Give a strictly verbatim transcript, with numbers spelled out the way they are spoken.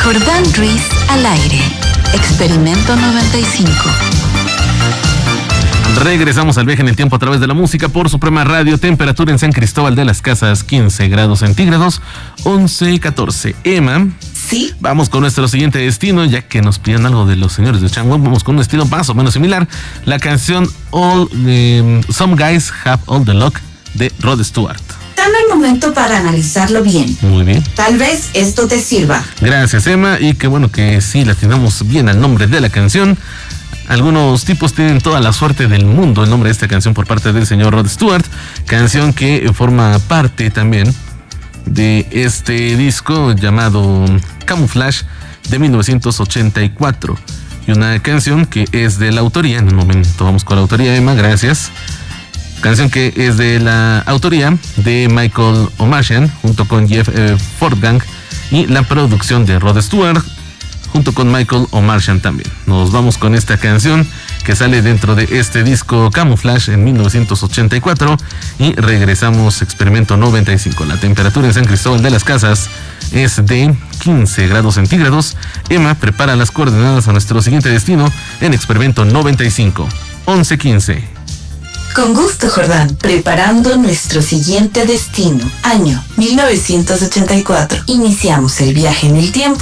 Jordán Ruiz al aire. Experimento noventa y cinco. Regresamos al viaje en el tiempo a través de la música por Suprema Radio. Temperatura en San Cristóbal de las Casas, quince grados centígrados, once catorce. Emma. Sí. Vamos con nuestro siguiente destino, ya que nos piden algo de los señores de Changwon. Vamos con un estilo más o menos similar. La canción All, eh, Some Guys Have All the Luck de Rod Stewart. Dame el momento para analizarlo bien. Muy bien. Tal vez esto te sirva. Gracias, Emma, y qué bueno que sí la tenemos bien al nombre de la canción. Algunos tipos tienen toda la suerte del mundo, el nombre de esta canción por parte del señor Rod Stewart, canción que forma parte también de este disco llamado Camouflage de mil novecientos ochenta y cuatro, y una canción que es de la autoría, en un momento vamos con la autoría, Emma, gracias, canción que es de la autoría de Michael Omartian junto con Jeff eh, Fortgang, y la producción de Rod Stewart junto con Michael Omartian también. Nos vamos con esta canción que sale dentro de este disco Camouflage en mil novecientos ochenta y cuatro, y regresamos. Experimento noventa y cinco. La temperatura en San Cristóbal de las Casas es de quince grados centígrados. Emma prepara las coordenadas a nuestro siguiente destino en Experimento noventa y cinco. once quince. Con gusto, Jordán. Preparando nuestro siguiente destino. Año mil novecientos ochenta y cuatro. Iniciamos el viaje en el tiempo